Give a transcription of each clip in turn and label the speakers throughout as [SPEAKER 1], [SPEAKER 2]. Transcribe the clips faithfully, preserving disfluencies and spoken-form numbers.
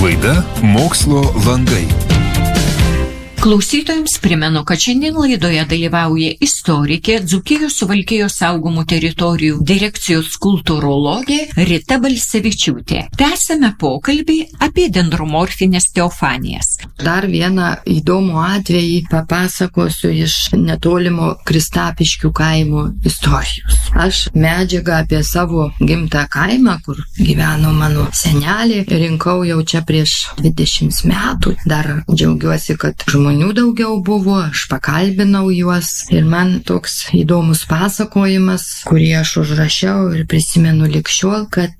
[SPEAKER 1] Laida Mokslo langai.
[SPEAKER 2] Klausytojams primenu, kad šiandien laidoje dalyvauja istorikė, Dzūkijos Suvalkijos saugomų teritorijų direkcijos kultūrologė Rita Balsevičiūtė. Tęsime pokalbį apie dendromorfinės teofanijas.
[SPEAKER 3] Dar vieną įdomų atvejį papasakosiu iš netolimo Kristapiškių kaimo istorijos. Aš medžiagą apie savo gimtą kaimą, kur gyveno mano senelė, rinkau jau čia prieš dvidešimt metų. Dar džiaugiuosi, kad žmonių daugiau buvo, aš pakalbinau juos ir man toks įdomus pasakojimas, kurį aš užrašiau ir prisimenu likščiol, kad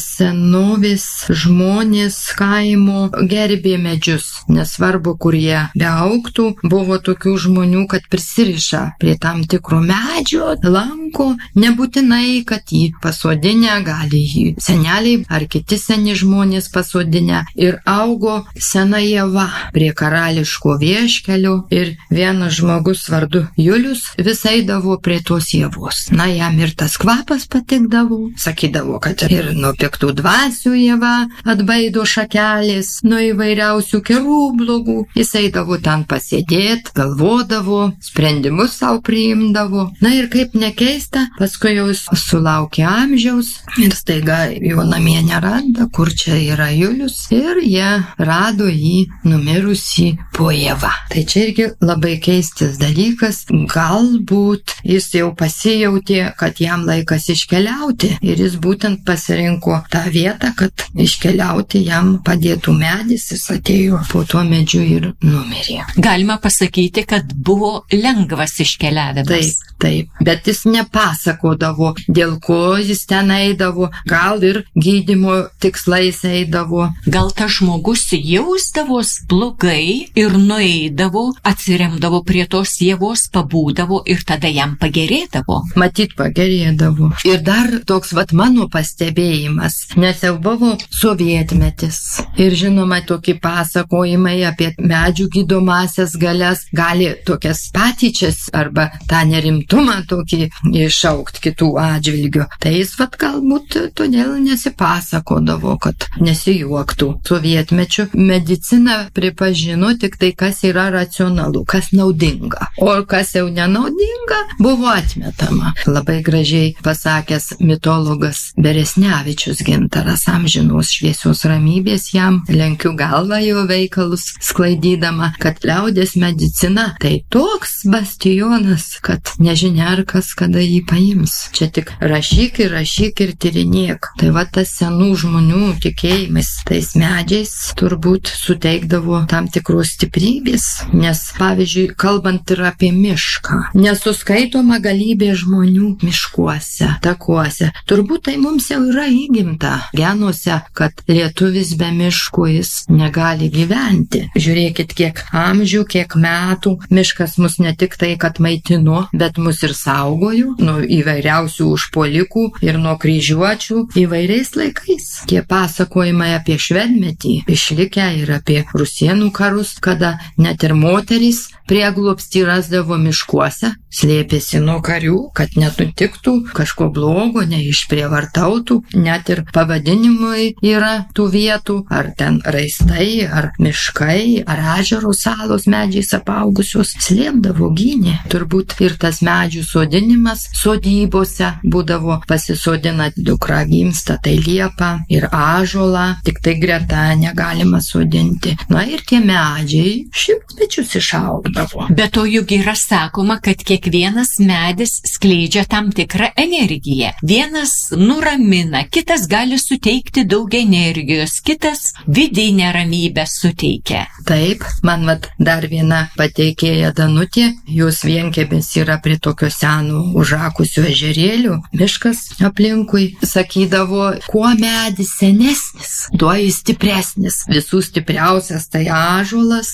[SPEAKER 3] senovės žmonės kaimo gerbė medžius, nesvarbu, kur jie beaugtų, buvo tokių žmonių, kad prisiriša prie tam tikro medžio, lanko, nebūtinai, kad jį pasodinę, gali jį seneliai ar kiti seni žmonės pasodinę, ir augo sena ieva prie karališko vieškelio, ir vienas žmogus vardu Julius vis eidavo prie tos ievos. Na, jam ir tas kvapas patikdavo, sakydavo, kad ir nuo piktų dvasių ieva atbaido šakelės, nuo įvairiausių kerų blogų. Jis eidavo ten pasėdėt, galvodavo, sprendimus savo priimdavo. Na ir kaip nekeista, paskui jau jis sulaukė amžiaus ir staiga jo namie neranda, kur čia yra Julius, ir jie rado jį numirusį po ieva. Tai čia irgi labai keistas dalykas. Galbūt jis jau pasijautė, kad jam laikas iškeliauti, ir jis būtent pasirinko tą vietą, kad iškeliauti jam padėtų medis. Jis atėjo po tuo medžiu ir numirė.
[SPEAKER 2] Galima pasakyti, kad buvo lengvas iškeliavimas.
[SPEAKER 3] Taip, taip, bet jis nepasakodavo, dėl ko jis ten eidavo, gal ir gydymo tikslais eidavo.
[SPEAKER 2] Gal tas žmogus jausdavos blogai ir nueidavo, atsiremdavo prie tos ievos, pabūdavo ir tada jam pagerėdavo.
[SPEAKER 3] Matyt, pagerėdavo. Ir dar toks vat mano pastebėjimas, nes jau buvo sovietmetis. Ir žinoma, tokie pasakojimai apie medžių gydomasias galias gali tokias patyčias arba tą nerimtumą tokį iššaukt kitų atžvilgių. Tai jis vat galbūt todėl nesipasakodavo, kad nesijuoktų. Sovietmečiu medicina pripažino tik tai, kas yra racionalu, kas naudinga. O kas jau nenaudinga, buvo atmetama. Labai gražiai pasakęs mitologas Beresnevičius Gintaras, amžinos šviesios ramybės jam, lenkiu galvą jo veikalus sklaidydama, kad liaudės medicina tai toks bastionas, kad nežinia ar kas kada jį paims. Čia tik rašyk ir rašyk ir tyrinėk. Tai va tas senų žmonių tikėjimas tais medžiais turbūt suteikdavo tam tikros stiprybės, nes pavyzdžiui, kalbant ir apie mišką, nesuskaitoma galybė žmonių miškuose, takuose. Turbūt tai mums jau yra įgimta genuose, kad lietuvis be miškų jis negali gyventi. Žiūrėkit, kiek amžių, kiek metų miškas mus ne tik tai, kad maitino, bet mus ir saugojo nuo įvairiausių užpuolikų ir nuo kryžiuočių įvairiais laikais. Tie pasakojimai apie švedmetį išlikę ir apie rusėnų karus, kada net ir moterys prieglobstį rasdavo miškuose, slėpėsi nuo karių, kad nenutiktų kažko blogo, neišprievartautų. Net ir pavadinimai yra tų vietų, ar ten raistai, ar miškai, ar ežero salos medžiais apaugusios, slėpdavo, gynė. Turbūt ir tas medžių sodinimas sodybose būdavo, pasisodinat dukra gimsta, tai liepą ir ąžuolą, tik tai greta negalima sodinti. Na ir tie medžiai šimtmečius išaugdavo.
[SPEAKER 2] Bet to juk yra sakoma, kad kiekvienas medis skleidžia tam tikrą energiją. Vienas nuramina, kitas gali suteikti daug energijos, kitas vidinę ramybę suteikia.
[SPEAKER 3] Taip, man vat dar viena pateikėja Danutė, jos vienkėbės yra prie tokio seno užakusio ežerėlių, miškas aplinkui, sakydavo, kuo medis senesnis, tuo jis stipresnis. Visų stipriausias tai ąžuolas, jei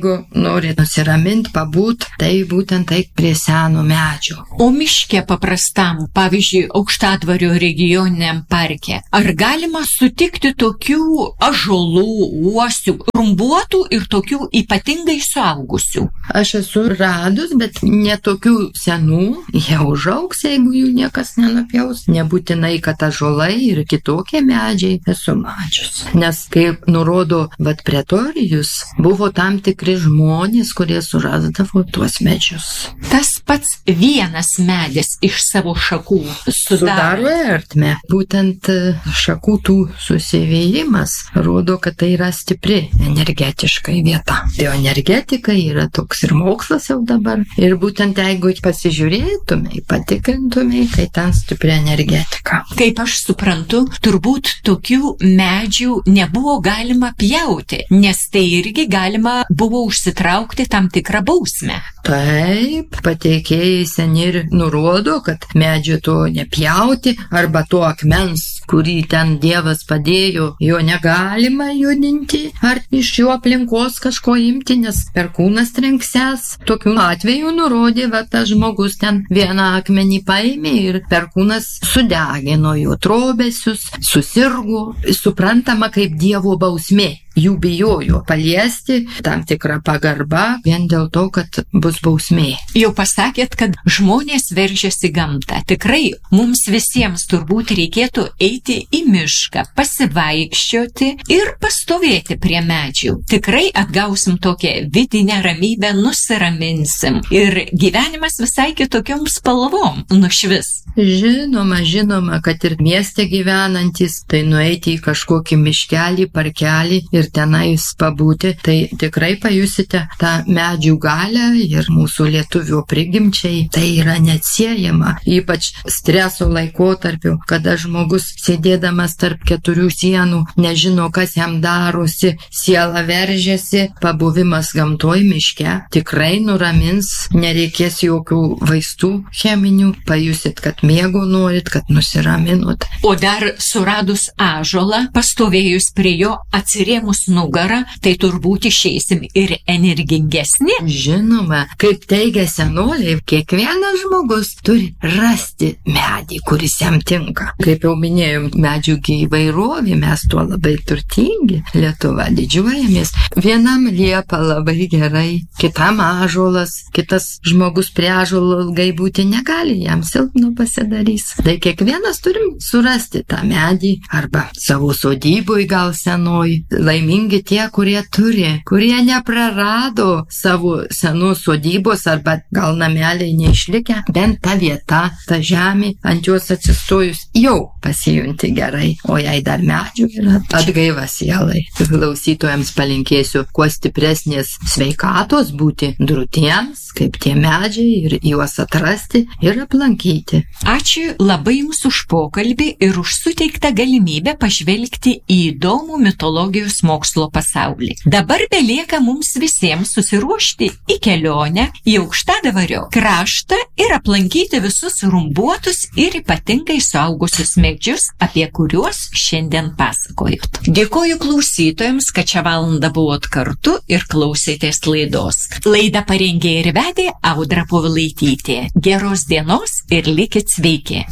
[SPEAKER 3] jeigu nori nusiraminti, pabūt, tai būtent tai prie seno medžio.
[SPEAKER 2] O miške paprastam, pavyzdžiui, Aukštadvario regioniniam parke, ar galima sutikti tokių ąžuolų, uosių, rumbuotų ir tokių ypatingai suaugusių?
[SPEAKER 3] Aš esu radus, bet ne tokių senų, jie užaugs, jeigu jų niekas nenapjaus. Nebūtinai, kad ąžuolai ir kitokie medžiai esu mačius. Nes, kaip nurodo vat Pretorijus, buvo tam tikri žmonės, kurie surasdavo tuos medžius.
[SPEAKER 2] Tas pats vienas medis iš savo šakų sudaro,
[SPEAKER 3] sudaro ertmę. Būtent šakų tų susivėjimas rodo, kad tai yra stipri energetiškai vieta. Bioenergetika yra toks ir mokslas jau dabar. Ir būtent jeigu pasižiūrėtumai, patikrintumai, tai ten stipri energetika.
[SPEAKER 2] Kaip aš suprantu, turbūt tokių medžių nebuvo galima pjauti, nes tai irgi galima buvo užsitraukti tam tikrą bausmę.
[SPEAKER 3] Taip, pateikėjai seni ir nurodo, kad medžio to nepjauti, arba to akmens, kurį ten Dievas padėjo, jo negalima judinti, ar iš jo aplinkos kažko imti, nes perkūnas trenksės. Tokiu atveju nurodė, va, tas žmogus ten vieną akmenį paėmė ir perkūnas sudegino jo trobesius, susirgo, suprantama kaip Dievo bausmė. Jų bijojo paliesti, tam tikra pagarba, vien dėl to, kad bus bausmė.
[SPEAKER 2] Jau pasakėt, kad žmonės veržiasi gamtą. Tikrai mums visiems turbūt reikėtų eiti į mišką, pasivaikščioti ir pastovėti prie medžių. Tikrai atgausim tokią vidinę ramybę, nusiraminsim ir gyvenimas visai kitokiom spalvom nušvis.
[SPEAKER 3] Žinoma, žinoma, kad ir mieste gyvenantis, tai nueiti į kažkokį miškelį, parkelį ir tenais pabūti, tai tikrai pajusite tą medžių galią ir mūsų lietuvio prigimčiai. Tai yra neatsiejama, ypač streso laikotarpiu, kada žmogus sėdėdamas tarp keturių sienų nežino, kas jam darosi, siela veržiasi, pabuvimas gamtoj miške tikrai nuramins, nereikės jokių vaistų cheminių, pajusit, kad miego norit, kad nusiraminot.
[SPEAKER 2] O dar suradus ąžuolą, pastovėjus prie jo, atsirėmus nugarą, tai turbūt išeisim ir energingesni.
[SPEAKER 3] Žinoma, kaip teigia senoliai, kiekvienas žmogus turi rasti medį, kuris jam tinka. Kaip jau minėjom, medžių įvairovė, mes tuo labai turtingi, Lietuva didžiuojamės. Vienam liepa labai gerai, kitam ąžuolas, kitas žmogus prie ąžuolo ilgai būti negali, jam silpno pasidarys. Tai kiekvienas turim surasti tą medį, arba savo sodyboj gal senoj. Laimingi tie, kurie turi, kurie neprarado savo senos sodybos, arba gal nameliai neišlikę, bent ta vieta, ta žemė, ant jos atsistojus jau pasijunti gerai. O jei dar medžių yra, atgaiva sielai. Klausytojams palinkėsiu kuo stipresnės sveikatos, būti drūtiems, kaip tie medžiai, ir juos atrasti ir aplankyti.
[SPEAKER 2] Ačiū labai jums už pokalbį ir už suteiktą galimybę pažvelgti į įdomų mitologijos mokslo pasaulį. Dabar belieka mums visiems susiruošti į kelionę į Aukštadvario kraštą ir aplankyti visus rumbuotus ir ypatingai suaugusius medžius, apie kuriuos šiandien pasakojot. Dėkoju klausytojams, kad šią valandą buvot kartu ir klausėtės laidos. Laidą parengė ir vedė Audra Povilaitytė. Geros dienos ir likit sveiki.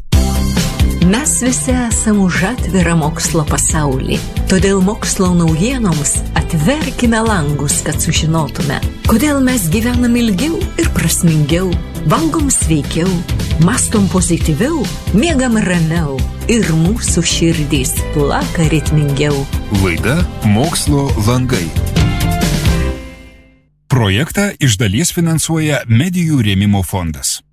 [SPEAKER 2] Mes visi esame už atvirą mokslo pasaulį. Todėl mokslo naujienoms atverkime langus, kad sužinotume, kodėl mes gyvenam ilgiau ir prasmingiau, valgom sveikiau, mastom pozityviau, miegam ramiau ir mūsų širdys plaka ritmingiau.
[SPEAKER 1] Laida Mokslo langai. Projektą iš dalies finansuoja Medijų rėmimo fondas.